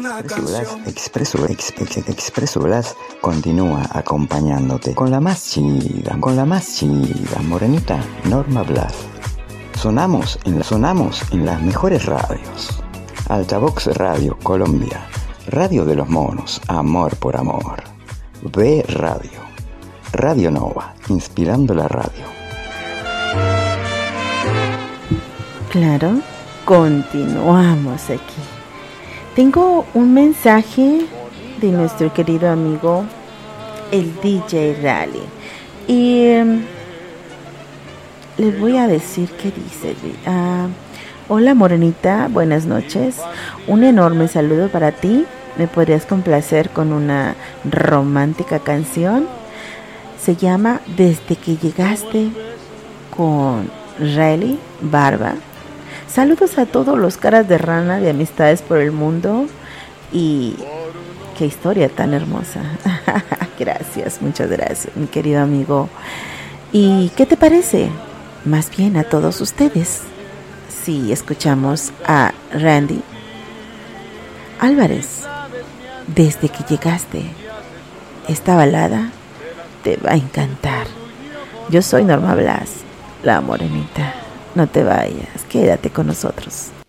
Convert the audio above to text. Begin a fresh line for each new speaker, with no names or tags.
Expreso Blas continúa acompañándote con la más chida, morenita Norma Blas. Sonamos en las mejores radios. Altavox Radio Colombia, Radio de los Monos, Amor por Amor. B Radio, Radio Nova, inspirando la radio.
Claro, continuamos aquí. Tengo un mensaje de nuestro querido amigo, el DJ Rally. Y les voy a decir qué dice. Hola Morenita, buenas noches. Un enorme saludo para ti. ¿Me podrías complacer con una romántica canción? Se llama Desde que llegaste, con Rally Barba. Saludos a todos los caras de rana de amistades por el mundo. Y qué historia tan hermosa. Gracias, muchas gracias, mi querido amigo. ¿Y qué te parece? Más bien a todos ustedes, si escuchamos a Randy Álvarez, Desde que llegaste. Esta balada te va a encantar. Yo soy Norma Blas, la morenita. No te vayas, quédate con nosotros.